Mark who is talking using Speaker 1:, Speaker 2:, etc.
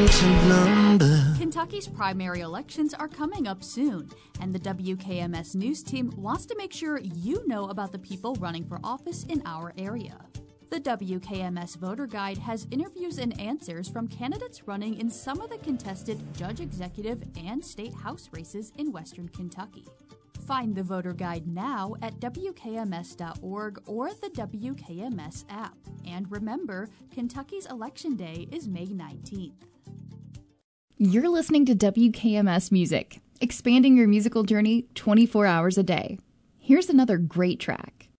Speaker 1: to blunder.
Speaker 2: Kentucky's primary elections are coming up soon, and the WKMS News team wants to make sure you know about the people running for office in our area. The WKMS Voter Guide has interviews and answers from candidates running in some of the contested judge executive and state house races in Western Kentucky. Find the Voter Guide now at WKMS.org or the WKMS app. And remember, Kentucky's Election Day is May 19th.
Speaker 3: You're listening to WKMS Music, expanding your musical journey 24 hours a day. Here's another great track.